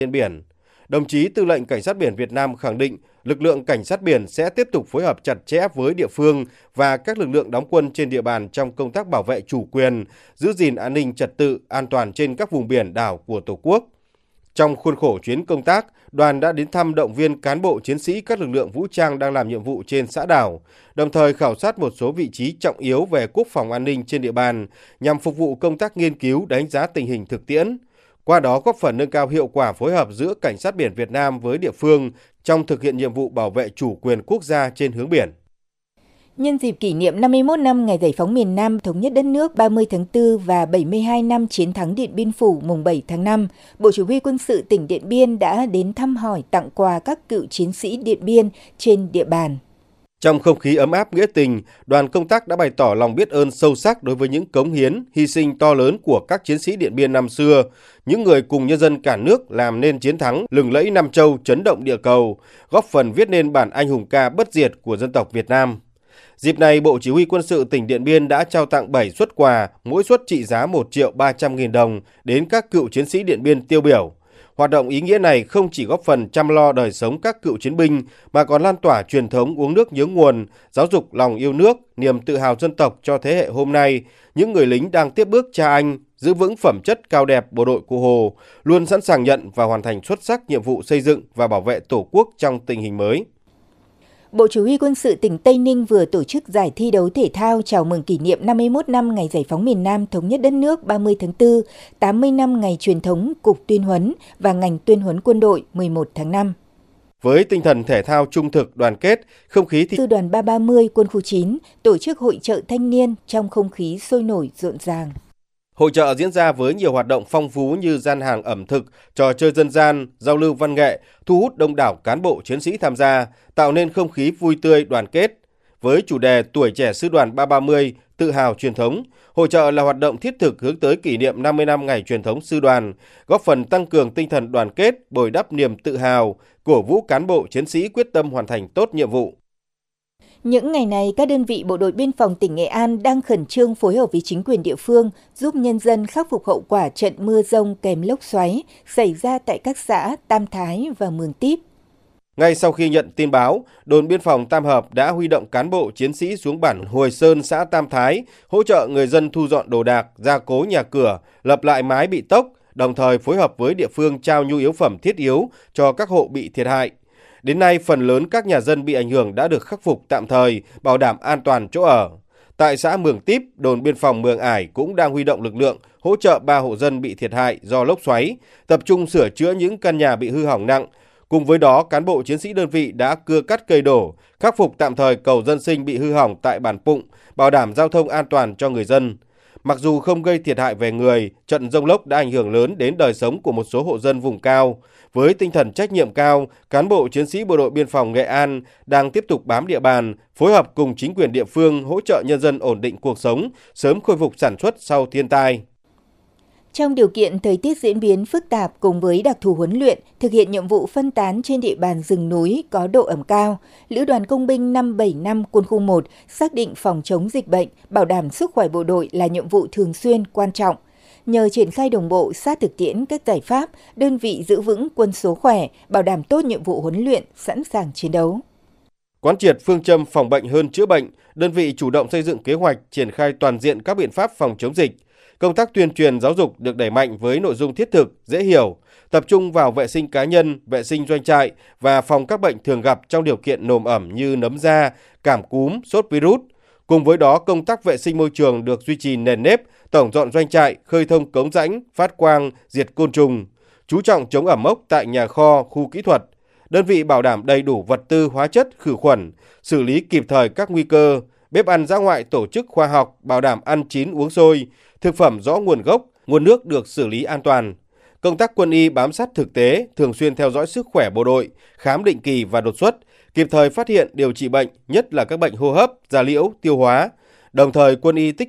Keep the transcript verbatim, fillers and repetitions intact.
trên biển. Đồng chí Tư lệnh Cảnh sát biển Việt Nam khẳng định lực lượng cảnh sát biển sẽ tiếp tục phối hợp chặt chẽ với địa phương và các lực lượng đóng quân trên địa bàn trong công tác bảo vệ chủ quyền, giữ gìn an ninh trật tự, an toàn trên các vùng biển đảo của Tổ quốc. Trong khuôn khổ chuyến công tác, đoàn đã đến thăm động viên cán bộ chiến sĩ các lực lượng vũ trang đang làm nhiệm vụ trên xã đảo, đồng thời khảo sát một số vị trí trọng yếu về quốc phòng an ninh trên địa bàn nhằm phục vụ công tác nghiên cứu, đánh giá tình hình thực tiễn. Qua đó góp phần nâng cao hiệu quả phối hợp giữa Cảnh sát biển Việt Nam với địa phương trong thực hiện nhiệm vụ bảo vệ chủ quyền quốc gia trên hướng biển. Nhân dịp kỷ niệm năm mươi mốt năm ngày giải phóng miền Nam, thống nhất đất nước ba mươi tháng tư và bảy mươi hai năm chiến thắng Điện Biên Phủ mùng bảy tháng năm, Bộ Chỉ huy Quân sự tỉnh Điện Biên đã đến thăm hỏi, tặng quà các cựu chiến sĩ Điện Biên trên địa bàn. Trong không khí ấm áp nghĩa tình, đoàn công tác đã bày tỏ lòng biết ơn sâu sắc đối với những cống hiến, hy sinh to lớn của các chiến sĩ Điện Biên năm xưa, những người cùng nhân dân cả nước làm nên chiến thắng lừng lẫy Nam Châu, chấn động địa cầu, góp phần viết nên bản anh hùng ca bất diệt của dân tộc Việt Nam. Dịp này, Bộ Chỉ huy Quân sự tỉnh Điện Biên đã trao tặng bảy suất quà, mỗi suất trị giá một triệu ba trăm nghìn đồng đến các cựu chiến sĩ Điện Biên tiêu biểu. Hoạt động ý nghĩa này không chỉ góp phần chăm lo đời sống các cựu chiến binh mà còn lan tỏa truyền thống uống nước nhớ nguồn, giáo dục lòng yêu nước, niềm tự hào dân tộc cho thế hệ hôm nay, những người lính đang tiếp bước cha anh, giữ vững phẩm chất cao đẹp bộ đội Cụ Hồ, luôn sẵn sàng nhận và hoàn thành xuất sắc nhiệm vụ xây dựng và bảo vệ Tổ quốc trong tình hình mới. Bộ Chỉ huy Quân sự tỉnh Tây Ninh vừa tổ chức giải thi đấu thể thao chào mừng kỷ niệm năm mươi mốt năm ngày giải phóng miền Nam, thống nhất đất nước ba mươi tháng tư, tám mươi năm ngày truyền thống Cục Tuyên huấn và ngành tuyên huấn quân đội mười một tháng năm. Với tinh thần thể thao trung thực, đoàn kết, không khí thi... Sư đoàn ba ba mươi quân khu chín tổ chức hội chợ thanh niên trong không khí sôi nổi rộn ràng. Hội chợ diễn ra với nhiều hoạt động phong phú như gian hàng ẩm thực, trò chơi dân gian, giao lưu văn nghệ, thu hút đông đảo cán bộ chiến sĩ tham gia, tạo nên không khí vui tươi đoàn kết. Với chủ đề Tuổi trẻ Sư đoàn ba ba mươi, tự hào truyền thống, hội chợ là hoạt động thiết thực hướng tới kỷ niệm năm mươi năm ngày truyền thống sư đoàn, góp phần tăng cường tinh thần đoàn kết, bồi đắp niềm tự hào, cổ vũ cán bộ chiến sĩ quyết tâm hoàn thành tốt nhiệm vụ. Những ngày này, các đơn vị Bộ đội Biên phòng tỉnh Nghệ An đang khẩn trương phối hợp với chính quyền địa phương giúp nhân dân khắc phục hậu quả trận mưa dông kèm lốc xoáy xảy ra tại các xã Tam Thái và Mường Típ. Ngay sau khi nhận tin báo, đồn biên phòng Tam Hợp đã huy động cán bộ chiến sĩ xuống bản Hồi Sơn, xã Tam Thái, hỗ trợ người dân thu dọn đồ đạc, gia cố nhà cửa, lập lại mái bị tốc, đồng thời phối hợp với địa phương trao nhu yếu phẩm thiết yếu cho các hộ bị thiệt hại. Đến nay, phần lớn các nhà dân bị ảnh hưởng đã được khắc phục tạm thời, bảo đảm an toàn chỗ ở. Tại xã Mường Típ, đồn biên phòng Mường Ải cũng đang huy động lực lượng hỗ trợ ba hộ dân bị thiệt hại do lốc xoáy, tập trung sửa chữa những căn nhà bị hư hỏng nặng. Cùng với đó, cán bộ chiến sĩ đơn vị đã cưa cắt cây đổ, khắc phục tạm thời cầu dân sinh bị hư hỏng tại bản Pụng, bảo đảm giao thông an toàn cho người dân. Mặc dù không gây thiệt hại về người, trận dông lốc đã ảnh hưởng lớn đến đời sống của một số hộ dân vùng cao. Với tinh thần trách nhiệm cao, cán bộ chiến sĩ Bộ đội Biên phòng Nghệ An đang tiếp tục bám địa bàn, phối hợp cùng chính quyền địa phương hỗ trợ nhân dân ổn định cuộc sống, sớm khôi phục sản xuất sau thiên tai. Trong điều kiện thời tiết diễn biến phức tạp cùng với đặc thù huấn luyện, thực hiện nhiệm vụ phân tán trên địa bàn rừng núi có độ ẩm cao, Lữ đoàn Công binh năm bảy năm Quân khu một xác định phòng chống dịch bệnh, bảo đảm sức khỏe bộ đội là nhiệm vụ thường xuyên quan trọng. Nhờ triển khai đồng bộ sát thực tiễn các giải pháp, đơn vị giữ vững quân số khỏe, bảo đảm tốt nhiệm vụ huấn luyện, sẵn sàng chiến đấu. Quán triệt phương châm phòng bệnh hơn chữa bệnh, đơn vị chủ động xây dựng kế hoạch triển khai toàn diện các biện pháp phòng chống dịch. Công tác tuyên truyền giáo dục được đẩy mạnh với nội dung thiết thực, dễ hiểu, tập trung vào vệ sinh cá nhân, vệ sinh doanh trại và phòng các bệnh thường gặp trong điều kiện nồm ẩm như nấm da, cảm cúm, sốt virus. Cùng với đó, công tác vệ sinh môi trường được duy trì nền nếp, tổng dọn doanh trại, khơi thông cống rãnh, phát quang, diệt côn trùng, chú trọng chống ẩm mốc tại nhà kho, khu kỹ thuật. Đơn vị bảo đảm đầy đủ vật tư, hóa chất, khử khuẩn, xử lý kịp thời các nguy cơ. Bếp ăn dã ngoại tổ chức khoa học, bảo đảm ăn chín uống sôi, thực phẩm rõ nguồn gốc, nguồn nước được xử lý an toàn. Công tác quân y bám sát thực tế, thường xuyên theo dõi sức khỏe bộ đội, khám định kỳ và đột xuất, kịp thời phát hiện điều trị bệnh, nhất là các bệnh hô hấp, da liễu, tiêu hóa. Đồng thời quân y tích